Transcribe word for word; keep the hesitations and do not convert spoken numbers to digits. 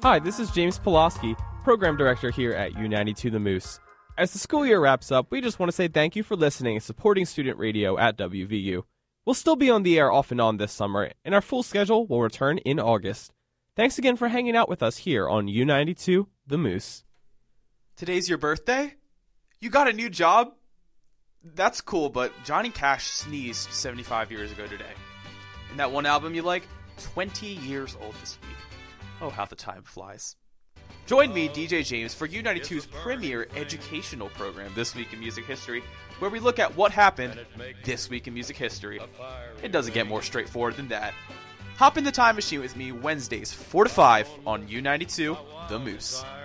Hi, this is James Pulaski, Program Director here at U ninety-two The Moose. As the school year wraps up, we just want to say thank you for listening and supporting student radio at W V U. We'll still be on the air off and on this summer, and our full schedule will return in August. Thanks again for hanging out with us here on U ninety-two The Moose. Today's your birthday? You got a new job? That's cool, but Johnny Cash sneezed seventy-five years ago today. And that one album you like? twenty years old this week. Oh, how the time flies. Join me, D J James, for U ninety-two's premier educational program, This Week in Music History, where we look at what happened this week in music history. It doesn't get more straightforward than that. Hop in the time machine with me Wednesdays, four to five on U ninety-two The Moose.